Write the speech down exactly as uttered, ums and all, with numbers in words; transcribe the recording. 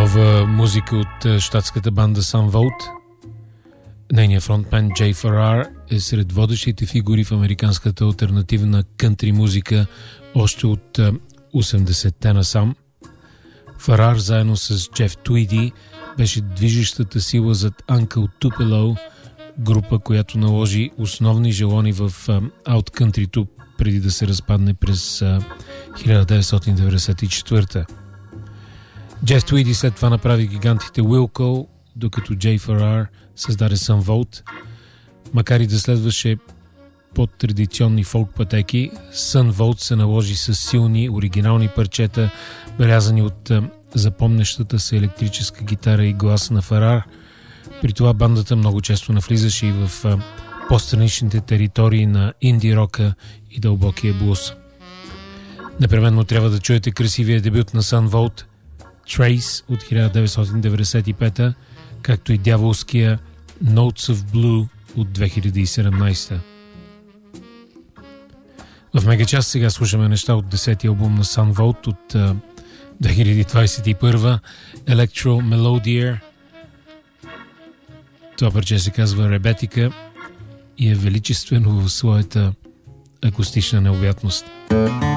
Нова музика от щатската банда Sun Volt. Нейният фронтмен Джей Ферар е сред водещите фигури в американската алтернативна кънтри музика още от осемдесетте насам. Ферар заедно с Джеф Твиди беше движещата сила зад Uncle Tupelo, група, която наложи основни желони в ауткънтрито преди да се разпадне през хиляда деветстотин деветдесет и четвърта. Джеф Твиди след това направи гигантите Wilco, докато Джей Ферар създаде Sun Volt. Макар и да следваше по-традиционни фолк пътеки, Sun Volt се наложи с силни, оригинални парчета, белязани от запомнящата се електрическа гитара и глас на Ферар. При това бандата много често навлизаше и в по-страничните територии на инди рока и дълбокия блуз. Непременно трябва да чуете красивия дебют на Sun Volt Trace от хиляда деветстотин деветдесет и пета, както и дяволския Notes of Blue от две хиляди и седемнадесета. В мегачас сега слушаме неща от десетия албум на Sun Volt от uh, две хиляди двадесет и първа, Electro Melodier. Това парче се казва Ребетика и е величествено в своята акустична необятност.